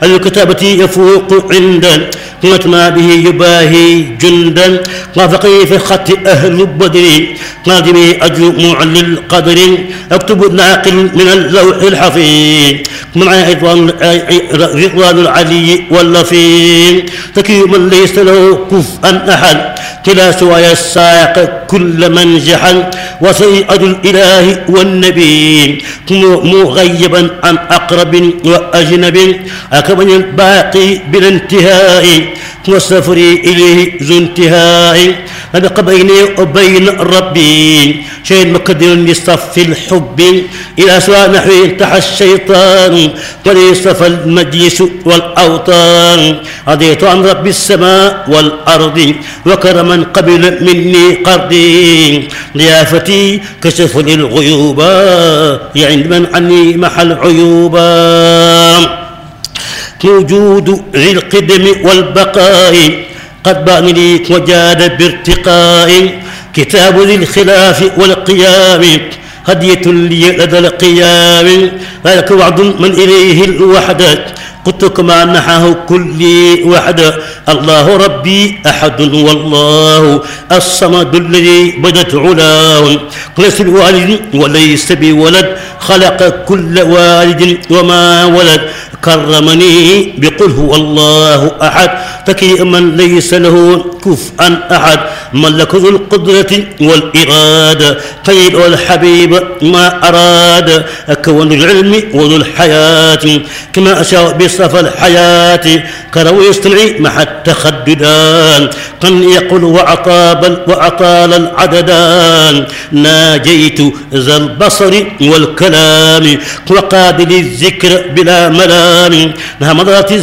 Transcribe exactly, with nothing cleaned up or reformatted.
الكتابة يفوق عندا ما به يباهي جندا وافقي في خط أهل بدر قادمي أجل معلي القدر اكتب ناقل من اللوح الحفيظ مع رضوان العلي واللفيظ تكي من ليس له كفءا أحد كلا سواي الساق كل من جحل وسيئة الإله والنبي مغيبا عن أقرب وأجنب أكمل الباقي بلا انتهاء والسفري إليه ذو انتهاء أبقى بيني وبين ربي شيء مقدر لصف الحب إلى سواء نحو انتحى الشيطان وليصف المجلس والأوطان رضيت عن رب السماء والأرض وكرما قبل مني قرضي ضيافتي كشف للغيوبا يعني من عني محل عيوبا وجود ذي القدم والبقاء قد بان لي وجاد بارتقاء كتاب ذي الخلاف والقيام هدية لي لدى القيام ذلك وعد من إليه الوحدة قلت كما نحاه كل وحدة الله ربي أحد والله الصمد الذي بدت علاه ليس بوالد وليس بولد خلق كل والد وما ولد كرمني بقل هو الله أحد تكي من ليس له كفءا أحد ملك ذو القدرة والإرادة قيد الحبيب ما أراد كون العلم وذو الحياة كما أشاء بصف الحياة كرو يستمعي مع التخددان قن يقول وأطاب وأطال العددان ناجيت ذا البصر والكلام وقابل الذكر بلا ملام نهمضات